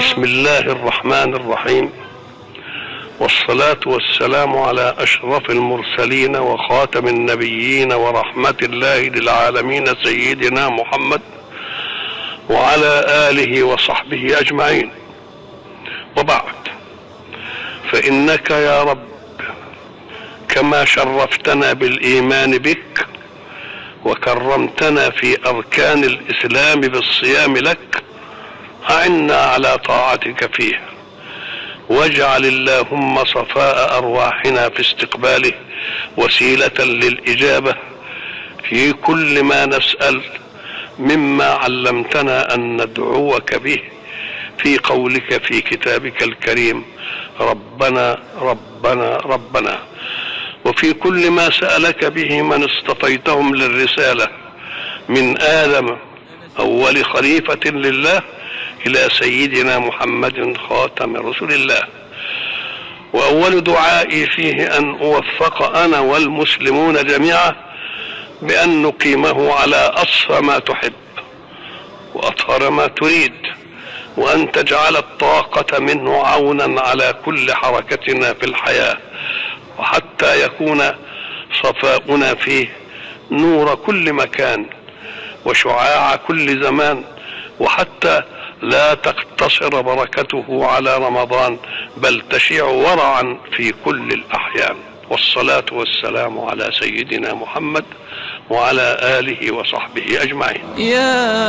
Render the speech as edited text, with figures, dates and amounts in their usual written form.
بسم الله الرحمن الرحيم، والصلاة والسلام على أشرف المرسلين وخاتم النبيين ورحمة الله للعالمين سيدنا محمد وعلى آله وصحبه أجمعين. وبعد، فإنك يا رب كما شرفتنا بالإيمان بك وكرمتنا في أركان الإسلام بالصيام لك، أعنا على طاعتك فيه، واجعل اللهم صفاء أرواحنا في استقباله وسيلة للإجابة في كل ما نسأل مما علمتنا أن ندعوك به في قولك في كتابك الكريم ربنا ربنا ربنا، وفي كل ما سألك به من اصطفيتهم للرسالة من آدم أول خليفة لله إلى سيدنا محمد خاتم رسول الله. وأول دعائي فيه أن أوفق أنا والمسلمون جميعا بأن نقيمه على أصفى ما تحب وأطهر ما تريد، وأن تجعل الطاقة منه عونا على كل حركتنا في الحياة، وحتى يكون صفاؤنا فيه نور كل مكان وشعاع كل زمان، وحتى لا تقتصر بركته على رمضان بل تشيع ورعا في كل الأحيان. والصلاة والسلام على سيدنا محمد وعلى آله وصحبه أجمعين.